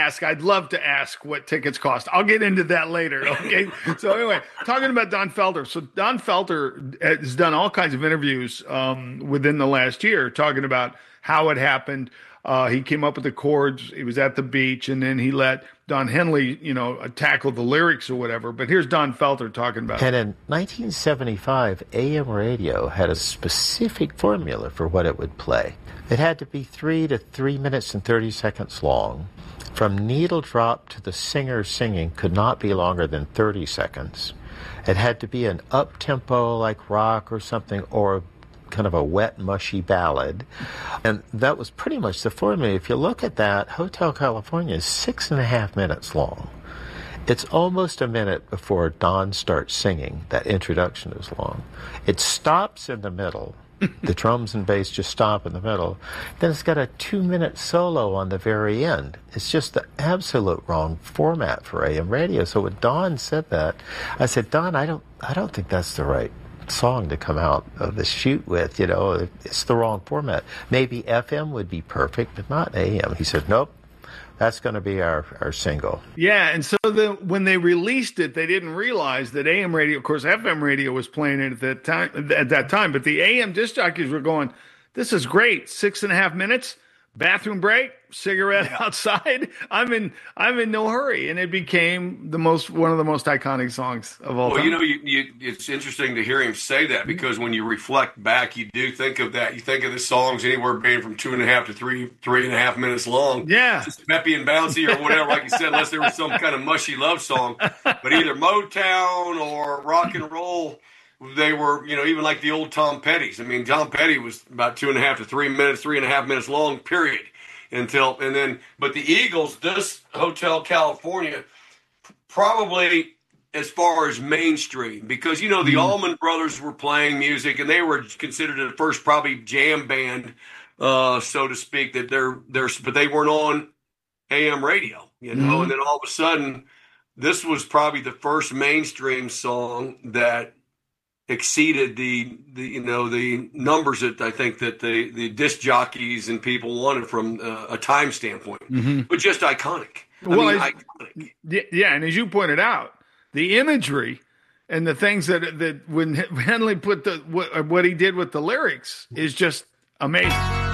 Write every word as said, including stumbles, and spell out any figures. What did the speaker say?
ask. I'd love to ask what tickets cost. I'll get into that later. Okay. So anyway, talking about Don Felder. So Don Felder has done all kinds of interviews um, within the last year, talking about how it happened. Uh, he came up with the chords. He was at the beach, and then he let Don Henley, you know, tackle the lyrics or whatever. But here's Don Felder talking about and it. And in nineteen seventy-five, A M radio had a specific formula for what it would play. It had to be three to three minutes and thirty seconds long. From needle drop to the singer singing could not be longer than thirty seconds. It had to be an up-tempo like rock or something, or kind of a wet, mushy ballad. And that was pretty much the formula. If you look at that, Hotel California is six and a half minutes long. It's almost a minute before Don starts singing. That introduction is long. It stops in the middle. The drums and bass just stop in the middle. Then it's got a two-minute solo on the very end. It's just the absolute wrong format for A M radio. So when Don said that, I said, Don, I don't, I don't think that's the right song to come out of the chute with. You know, it's the wrong format. Maybe F M would be perfect, but not A M. He said, nope, that's going to be our, our single. Yeah, and so the, when they released it, they didn't realize that A M radio, of course, F M radio was playing it at that time. At that time, but the A M disc jockeys were going, "This is great! Six and a half minutes, bathroom break, cigarette yeah. outside. I'm in. I'm in no hurry," and it became the most one of the most iconic songs of all well, time. you know, you, you, it's interesting to hear him say that, because when you reflect back, you do think of that. You think of the songs anywhere being from two and a half to three, three and a half minutes long. Yeah, just peppy and bouncy or whatever, like you said, unless there was some kind of mushy love song. But either Motown or rock and roll, they were, you know, even like the old Tom Petty's. I mean, Tom Petty was about two and a half to three minutes, three and a half minutes long, period. Until, and then, but the Eagles, this Hotel California, probably as far as mainstream, because, you know, the mm-hmm. Allman Brothers were playing music, and they were considered the first probably jam band, uh, so to speak, that they're, they're, but they weren't on A M radio, you know, mm-hmm. and then all of a sudden, this was probably the first mainstream song that exceeded the, the you know the numbers that I think that the the disc jockeys and people wanted from uh, a time standpoint, mm-hmm. but just iconic. I well, mean, as, iconic. Yeah, and as you pointed out, the imagery and the things that that when Henley put the what, what he did with the lyrics is just amazing.